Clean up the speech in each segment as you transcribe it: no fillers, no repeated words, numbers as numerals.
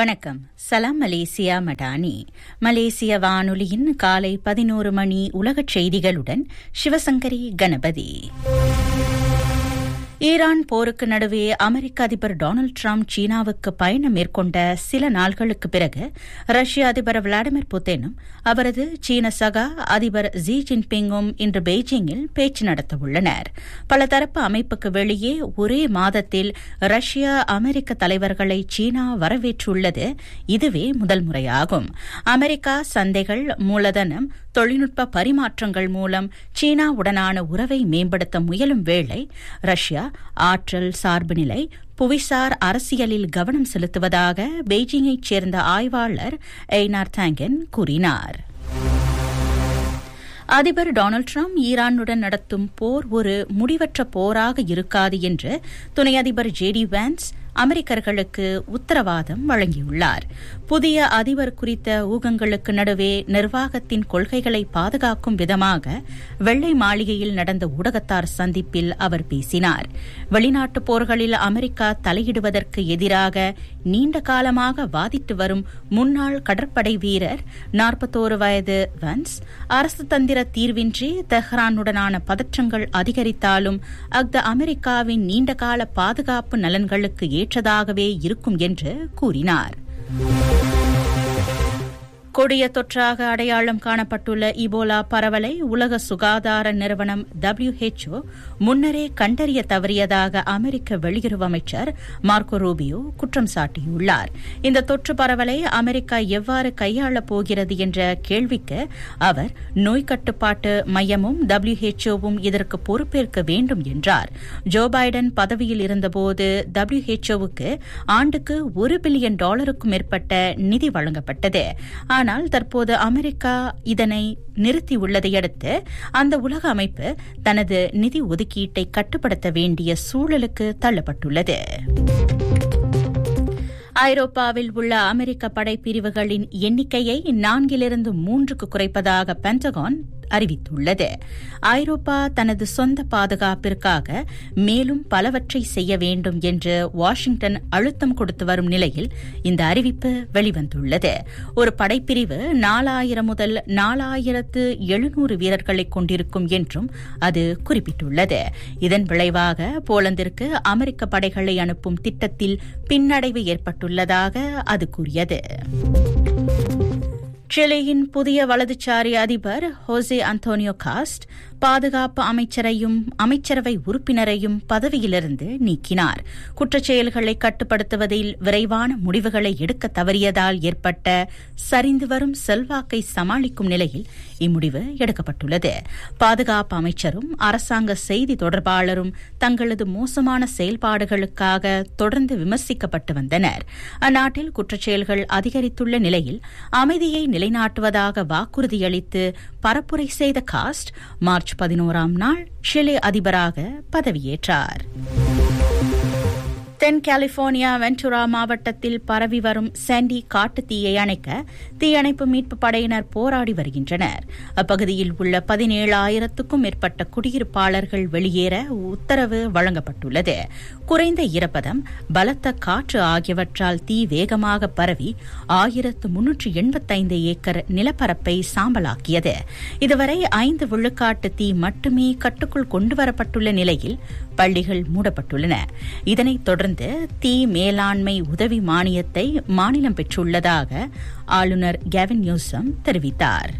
வணக்கம். சலாம் மலேசியா மடானி. மலேசிய வானொலியின் காலை 11 மணி உலகச் செய்திகளுடன் சிவசங்கரி கணபதி. ஈரான் போருக்கு நடுவே அமெரிக்க அதிபர் டொனால்டு டிரம்ப் சீனாவுக்கு பயணம் மேற்கொண்ட சில நாள்களுக்கு பிறகு ரஷ்ய அதிபர் விளாடிமிர் புட்டினும் அவரது சீன சகா அதிபர் ஜி ஜின்பிங்கும் இன்று பெய்ஜிங்கில் பேச்சு நடத்தவுள்ளனர். பல தரப்பு அமைப்புக்கு வெளியே ஒரே மாதத்தில் ரஷ்ய அமெரிக்க தலைவர்களை சீனா வரவேற்றுள்ளது இதுவே முதல் முறையாகும். அமெரிக்கா சந்தைகள், மூலதனம், தொழில்நுட்ப பரிமாற்றங்கள் மூலம் சீனாவுடனான உறவை மேம்படுத்த முயலும் வேளை ரஷ்யா ஆற்றல் சார்புநிலை, புவிசார் அரசியலில் கவனம் செலுத்துவதாக பெய்ஜிங்கைச் சேர்ந்த ஆய்வாளர் எய்னார் தாங்கன் கூறினார். அதிபர் டொனால்டு டிரம்ப் ஈரானுடன் நடத்தும் போர் ஒரு முடிவற்ற போராக இருக்காது என்று துணை அதிபர் ஜேடி வான்ஸ் அமெரிக்கர்களுக்கு உத்தரவாதம் வழங்கியுள்ளார். புதிய அதிபர் குறித்த ஊகங்களுக்கு நடுவே நிர்வாகத்தின் கொள்கைகளை பாதுகாக்கும் விதமாக வெள்ளை மாளிகையில் நடந்த ஊடகத்தார் சந்திப்பில் அவர் பேசினார். வெளிநாட்டு போர்களில் அமெரிக்கா தலையிடுவதற்கு எதிராக நீண்ட காலமாக வாதிட்டு வரும் முன்னாள் கடற்படை வீரர் 41 வயது வான்ஸ், அரசு தந்திர தீர்வின்றி தெஹ்ரானுடனான பதற்றங்கள் அதிகரித்தாலும் அமெரிக்காவின் நீண்டகால பாதுகாப்பு நலன்களுக்கு ஏற்றதாகவே இருக்கும் என்று கூறினார். கொடிய தொற்றாக அடையாளம் காணப்பட்டுள்ள இபோலா பரவலை உலக சுகாதார நிறுவனம் WHO முன்னரே கண்டறிய தவறியதாக அமெரிக்க வெளியுறவு அமைச்சர் மார்க்கோ ரூபியோ குற்றம் சாட்டியுள்ளார். இந்த தொற்று பரவலை அமெரிக்கா எவ்வாறு கையாளப் போகிறது என்ற கேள்விக்கு அவர் நோய் கட்டுப்பாட்டு மையமும் WHOவும் இதற்கு பொறுப்பேற்க வேண்டும் என்றார். ஜோ பைடன் பதவியில் இருந்தபோது WHOவுக்கு ஆண்டுக்கு $1 பில்லியன் மேற்பட்ட நிதி வழங்கப்பட்டது. ஆனால் தற்போது அமெரிக்கா இதனை நிறுத்தியுள்ளதையடுத்து அந்த உலக அமைப்பு தனது நிதி ஒதுக்கீட்டை கட்டுப்படுத்த வேண்டிய சூழலுக்கு தள்ளப்பட்டுள்ளது. ஐரோப்பாவில் உள்ள அமெரிக்க படைப்பிரிவுகளின் எண்ணிக்கையை 4லிருந்து 3க்கு குறைப்பதாக பென்டகான் அறிவித்துள்ளது. ஐரோப்பா தனது சொந்த பாதுகாப்பிற்காக மேலும் பலவற்றை செய்ய வேண்டும் என்று வாஷிங்டன் அழுத்தம் கொடுத்து வரும் நிலையில் இந்த அறிவிப்பு வெளிவந்துள்ளது. ஒரு படைப்பிரிவு 4000 முதல் 4700 வீரர்களை கொண்டிருக்கும் என்றும் அது குறிப்பிட்டுள்ளது. இதன் விளைவாக போலந்திற்கு அமெரிக்க படைகளை அனுப்பும் திட்டத்தில் பின்னடைவு ஏற்பட்டுள்ளதாக அது கூறியது. சிலியின் புதிய வலதுசாரி அதிபர் ஹோசே அந்தோனியோ காஸ்ட் பாதுகாப்பு அமைச்சரையும் அமைச்சரவை உறுப்பினரையும் பதவியிலிருந்து நீக்கினார். குற்றச்செயல்களை கட்டுப்படுத்துவதில் விரைவான முடிவுகளை எடுக்க தவறியதால் ஏற்பட்ட சரிந்து வரும் செல்வாக்கை சமாளிக்கும் நிலையில் இம்முடிவு எடுக்கப்பட்டுள்ளது. பாதுகாப்பு அமைச்சரும் அரசாங்க செய்தி தொடர்பாளரும் தங்களது மோசமான செயல்பாடுகளுக்காக தொடர்ந்து விமர்சிக்கப்பட்டு வந்தனர். அந்நாட்டில் குற்றச்செயல்கள் அதிகரித்துள்ள நிலையில் அமைதியை நிலைநாட்டுவதாக வாக்குறுதியளித்து பரப்புரை செய்த காஸ்ட் மார்ச் 11ஆம் நாள் சிலி அதிபராக பதவியேற்றார். தென் கலிபோர்னியா வென்டுரா மாவட்டத்தில் பரவி வரும் சாண்டி காட்டு தீயை அணைக்க தீயணைப்பு மீட்பு படையினர் போராடி வருகின்றனர். அப்பகுதியில் உள்ள 17,000க்கும் மேற்பட்ட குடியிருப்பாளர்கள் வெளியேற உத்தரவு வழங்கப்பட்டுள்ளது. குறைந்த ஈரப்பதம், பலத்த காற்று ஆகியவற்றால் தீ வேகமாக பரவி 1385 ஏக்கர் நிலப்பரப்பை சாம்பலாக்கியது. இதுவரை 5 விழுக்காட்டு தீ மட்டுமே கட்டுக்குள் கொண்டுவரப்பட்டுள்ள நிலையில் பள்ளிகள் மூடப்பட்டுள்ளன. இதனைத் தொடர்ந்து தீ மேலாண்மை உதவி மானியத்தை மாநிலம் பெற்றுள்ளதாக ஆளுநர் கேவின் நியூசம் தெரிவித்தார்.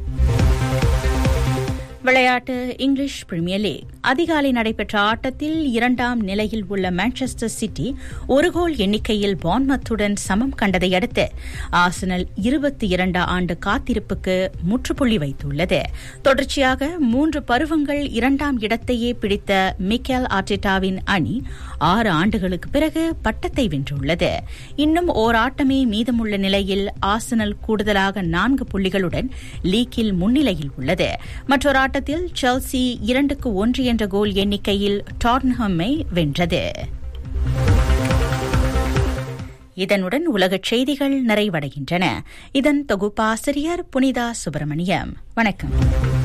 விளையாட்டு. இங்கிலீஷ் பிரீமியர் லீக் அதிகாலை நடைபெற்ற ஆட்டத்தில் 2ஆம் நிலையில் உள்ள மான்செஸ்டர் சிட்டி 1 கோல் எண்ணிக்கையில் பான்மத்துடன் சமம் கண்டதை அடுத்து ஆர்சனல் 22 ஆண்டு காத்திருப்புக்கு முற்றுப்புள்ளி வைத்துள்ளது. தொடர்ச்சியாக 3 பருவங்கள் 2ஆம் இடத்தையே பிடித்த மிக்கேல் ஆர்டெட்டாவின் அணி 6 ஆண்டுகளுக்கு பிறகு பட்டத்தை வென்றுள்ளது. இன்னும் ஓராட்டமே மீதமுள்ள நிலையில் ஆர்சனல் கூடுதலாக 4 புள்ளிகளுடன் லீக்கில் முன்னிலையில் உள்ளது. மற்றொரு ஆட்டத்தில் செல்சி 2-1 என்ற கோல் எண்ணிக்கையில் டாட்டன்ஹாமை வென்றது. இதனுடன் உலகச் செய்திகள் நிறைவடைகின்றன. இதன் தொகுப்பாசிரியர் புனிதா சுப்பிரமணியம். வணக்கம்.